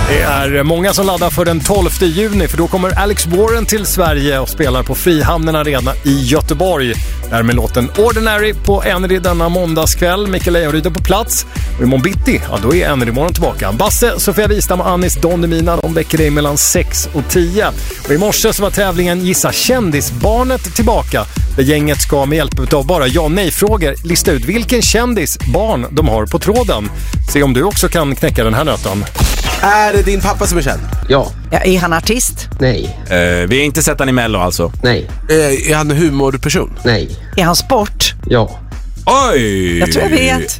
Det är många som laddar för den 12 juni, för då kommer Alex Warren till Sverige och spelar på Frihamnen Arena i Göteborg. Där med låten Ordinary på Energy denna måndagskväll. Mikael Lejonryd är på plats. Och imorgon bitti, ja då är Energy morgon tillbaka. Basse, Sofia Wistam och Anis Don Demina, de väcker dig mellan 6 och 10. Och i morse så var tävlingen Gissa kändisbarnet tillbaka. Där gänget ska med hjälp av bara ja-nej-frågor lista ut vilken kändisbarn de har på tråden. Se om du också kan knäcka den här nöten. Är det din pappa som är känd? Ja. Är han artist? Nej. Vi har inte sett han i Mello alltså. Nej. Är han humorperson? Nej. Är han sport? Ja. Oj! Jag tror jag vet.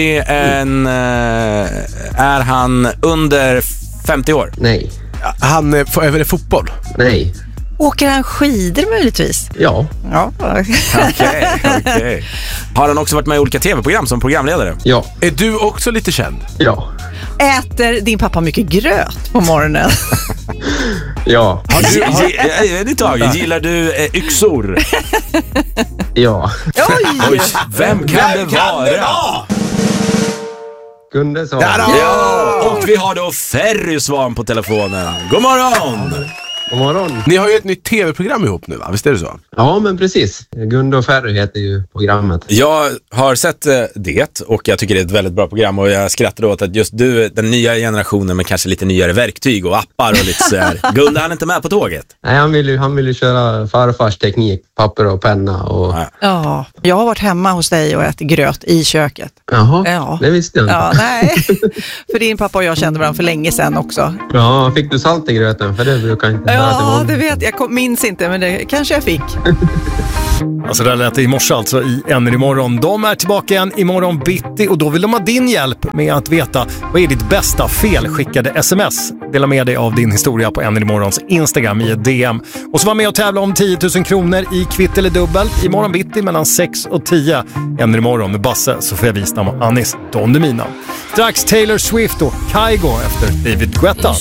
Är han under 50 år? Nej. Han är det fotboll? Nej. Åker han skidor möjligtvis? Ja. Ja. Okej. Har han också varit med i olika tv-program som programledare? Ja. Är du också lite känd? Ja. Äter din pappa mycket gröt på morgonen? Ja. Gillar du yxor? Ja. Oj, vem kan det vara? Gunde sa. Ja, och vi har då Ferry Svan på telefonen. God morgon! God morgon. Ni har ju ett nytt tv-program ihop nu, va? Visst är det så? Ja, men precis. Gunde och Ferry heter ju programmet. Jag har sett det och jag tycker det är ett väldigt bra program och jag skrattar åt att just du, den nya generationen med kanske lite nyare verktyg och appar och lite så här. Gunde, han är inte med på tåget. Nej, han vill ju köra farfars teknik, papper och penna och... Ja, jag har varit hemma hos dig och ätit gröt i köket. Jaha, Ja. Det visste jag inte. Ja, nej. För din pappa och jag kände varandra för länge sedan också. Ja, fick du salt i gröten? För det brukar inte höra till Ja, vanligt. det vet jag. Minns inte, men det kanske jag fick. Alltså där lät det i morse alltså i Energy morgon. De är tillbaka igen imorgon bitti och då vill de ha din hjälp med att veta vad är ditt bästa felskickade sms. Dela med dig av din historia på Energy morgons Instagram i ett DM. Och så var med och tävla om 10 000 kronor i kvitt eller dubbelt imorgon bitti mellan 6 och 10. Energy morgon med Basse, Sofia Wistam och Anis Don Demina. Strax Taylor Swift och Kygo efter David Guetta.